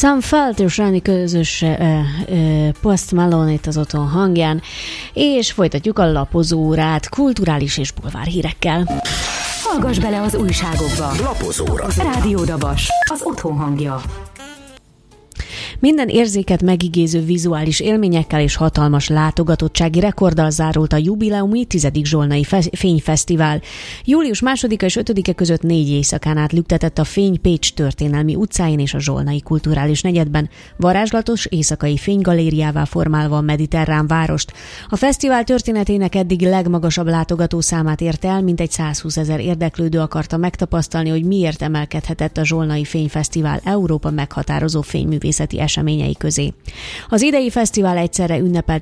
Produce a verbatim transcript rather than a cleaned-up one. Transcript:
Sam Felt és Rani közös uh, uh, Post Malone itt az Otthon hangján, és folytatjuk a lapozórát kulturális és bulvár hírekkel. Hallgass bele az újságokba. Lapozóra. Rádió Dabas, az Otthon hangja. Minden érzéket megigéző vizuális élményekkel és hatalmas látogatottsági rekorddal zárult a jubileumi tizedik Zsolnai Fényfesztivál. Július másodika és ötödike között négy éjszakán át lüktetett a fény Pécs történelmi utcáin és a Zsolnai Kulturális Negyedben, varázslatos éjszakai fénygalériává formálva a mediterrán várost. A fesztivál történetének eddig legmagasabb látogatószámát érte el, mintegy százhúszezer érdeklődő akarta megtapasztalni, hogy miért emelkedhetett a Zsolnai Fényfesztivál Európa meghatározó fényművészeti eseményei közé. Az idei fesztivál egyszerre ünnepelt